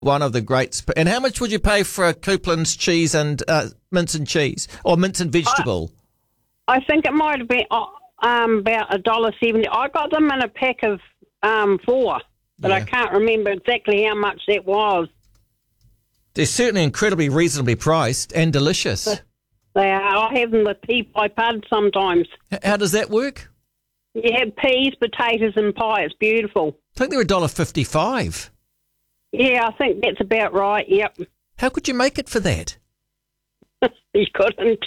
One of the greats. And how much would you pay for a Coupland's cheese and mince and cheese, or mince and vegetable? I think it might have been about $1.70. I got them in a pack of 4, but I can't remember exactly how much that was. They're certainly incredibly reasonably priced and delicious. They are. I have them with pea pie pud sometimes. How does that work? You have peas, potatoes, and pie. It's beautiful. I think they're $1.55. Yeah, I think that's about right. Yep. How could you make it for that? You couldn't.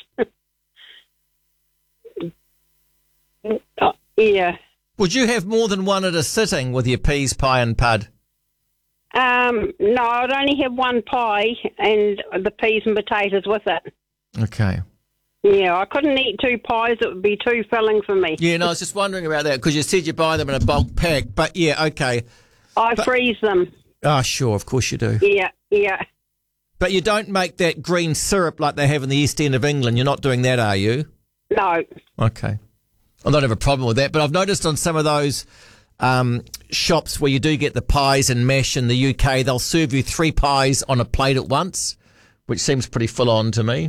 Yeah. Would you have more than one at a sitting with your peas, pie, and pud? No, I'd only have one pie and the peas and potatoes with it. Okay. Yeah, I couldn't eat 2 pies. It would be too filling for me. Yeah, no, I was just wondering about that because you said you buy them in a bulk pack. But, yeah, okay. I freeze them. Oh, sure, of course you do. Yeah. But you don't make that green syrup like they have in the East End of England. You're not doing that, are you? No. Okay. I don't have a problem with that, but I've noticed on some of those shops where you do get the pies and mash in the UK, they'll serve you 3 pies on a plate at once, which seems pretty full on to me.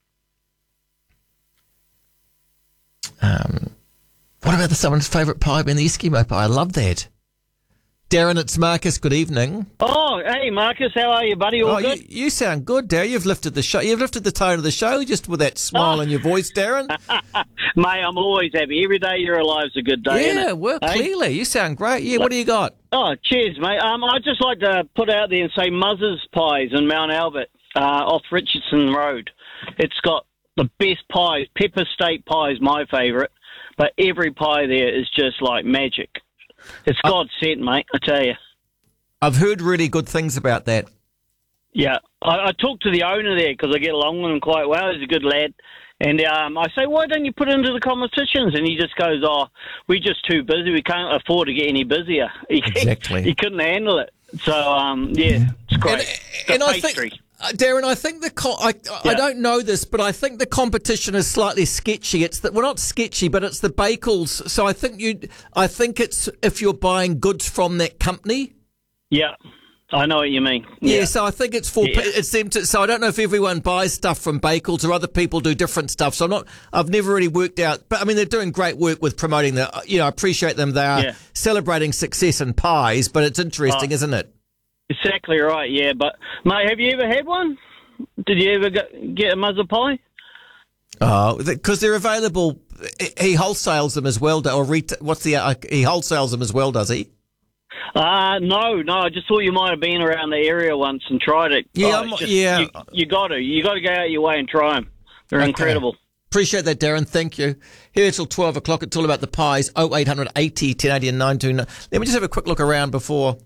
What about someone's favourite pie being the Eskimo pie? I love that. Darren, it's Marcus. Good evening. Oh, hey, Marcus. How are you, buddy? All good? You sound good, Darren. You've lifted the show. You've lifted the tone of the show just with that smile in your voice, Darren. Mate, I'm always happy. Every day you're alive's a good day, isn't it? Well, hey? Clearly. You sound great. Yeah, what do you got? Oh, cheers, mate. I'd just like to put out there and say Muzz's Pies in Mount Albert off Richardson Road. It's got the best pies. Pepper Steak pie is my favourite, but every pie there is just like magic. It's God sent, mate, I tell you. I've heard really good things about that. Yeah, I talked to the owner there because I get along with him quite well. He's a good lad. And I say, why don't you put it into the competitions? And he just goes, we're just too busy. We can't afford to get any busier. Exactly. He couldn't handle it. So, yeah, it's great. And I think, Darren, I think I don't know this, but I think the competition is slightly sketchy. It's that, well, not sketchy, but it's the Bakels. So I think it's if you're buying goods from that company. Yeah, I know what you mean. Yeah, so I think it's it's them to. So I don't know if everyone buys stuff from Bakels or other people do different stuff. So I've never really worked out. But I mean, they're doing great work with promoting the. I appreciate them. They are celebrating success in pies, but it's interesting, isn't it? Exactly right, yeah. But, mate, have you ever had one? Did you ever get a Muzzer pie? Oh, because they're available. He wholesales them as well. He wholesales them as well, does he? No. I just thought you might have been around the area once and tried it. Yeah, You got to. You got to go out your way and try them. They're incredible. Appreciate that, Darren. Thank you. Here till 12 o'clock. It's all about the pies. 0800 80 1080 and 929. Let me just have a quick look around before.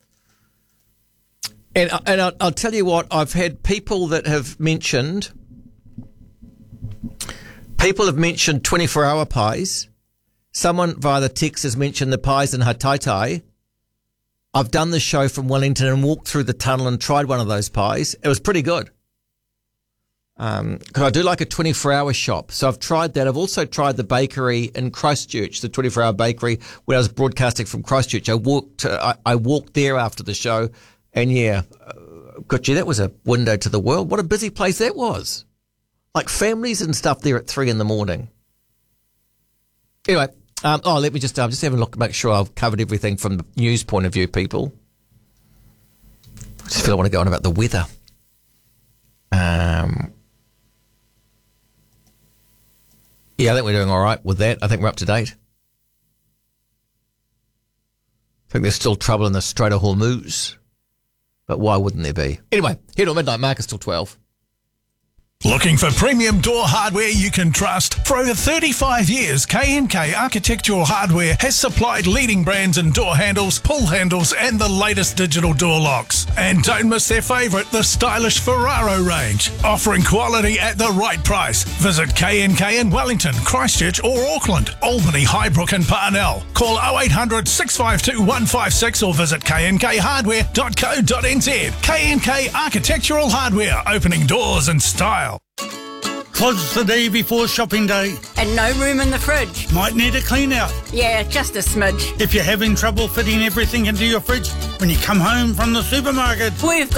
And I'll tell you what, I've had people that have mentioned 24-hour pies. Someone via the text has mentioned the pies in Hataitai. I've done the show from Wellington and walked through the tunnel and tried one of those pies. It was pretty good. Because I do like a 24-hour shop. So I've tried that. I've also tried the bakery in Christchurch, the 24-hour bakery, when I was broadcasting from Christchurch. I walked there after the show. And that was a window to the world. What a busy place that was. Like families and stuff there at 3 a.m. Anyway, let me just have a look, make sure I've covered everything from the news point of view, people. I just feel I want to go on about the weather. I think we're doing all right with that. I think we're up to date. I think there's still trouble in the Strait of Hormuz. But why wouldn't there be? Anyway, here till midnight, Marcus till 12. Looking for premium door hardware you can trust? For over 35 years, K&K Architectural Hardware has supplied leading brands in door handles, pull handles, and the latest digital door locks. And don't miss their favourite, the stylish Ferraro range. Offering quality at the right price. Visit K&K in Wellington, Christchurch or Auckland, Albany, Highbrook and Parnell. Call 0800 652 156 or visit knkhardware.co.nz. K&K Architectural Hardware, opening doors in style. Closed the day before shopping day. And no room in the fridge. Might need a clean out. Yeah, just a smidge. If you're having trouble fitting everything into your fridge when you come home from the supermarket. We've